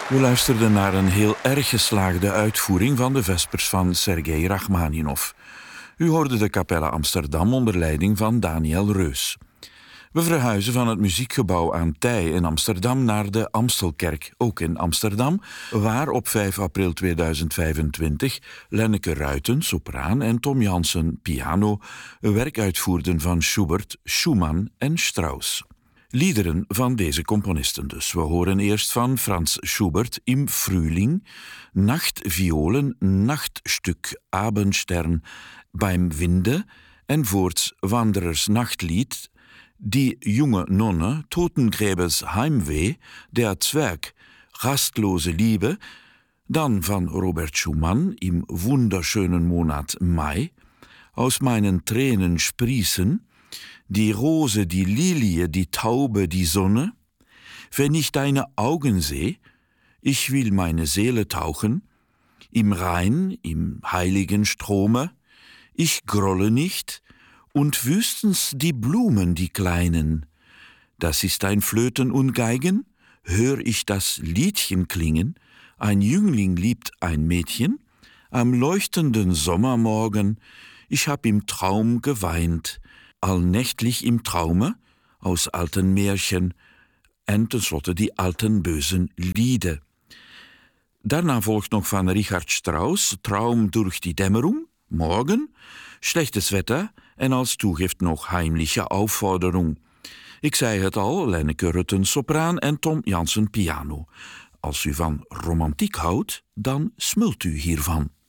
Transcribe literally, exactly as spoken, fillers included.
We luisterden naar een heel erg geslaagde uitvoering van de Vespers van Sergei Rachmaninov. U hoorde de Capella Amsterdam onder leiding van Daniel Reus. We verhuizen van het muziekgebouw aan Tij in Amsterdam naar de Amstelkerk, ook in Amsterdam, waar op vijf april tweeduizend vijfentwintig Lenneke Ruiten, sopraan, en Tom Jansen, piano, een werk uitvoerden van Schubert, Schumann en Strauss. Liederen van deze componisten dus. We horen eerst van Franz Schubert Im Frühling, Nachtviolen, Nachtstuk, Abendstern, Beim Winde, en voorts Wanderers Nachtlied, Die junge Nonne, Totengräbers Heimweh, Der Zwerg, Rastlose Liebe, dan van Robert Schumann Im wunderschönen Monat Mai, Aus meinen Tränen sprießen, Die Rose, die Lilie, die Taube, die Sonne, wenn ich deine Augen seh, ich will meine Seele tauchen, im Rhein, im heiligen Strome, ich grolle nicht, und wüsten's die Blumen, die kleinen. Das ist ein Flöten und Geigen, hör ich das Liedchen klingen, ein Jüngling liebt ein Mädchen, am leuchtenden Sommermorgen, ich hab im Traum geweint, allnächtlich im Traume, aus alten Märchen, en tenslotte die alten bösen Lieden. Daarna volgt nog van Richard Strauss Traum durch die Dämmerung, Morgen, Schlechtes Wetter en als toegift nog Heimliche Aufforderung. Ik zei het al, Lenneke Rutten sopraan en Tom Jansen piano. Als u van romantiek houdt, dan smult u hiervan.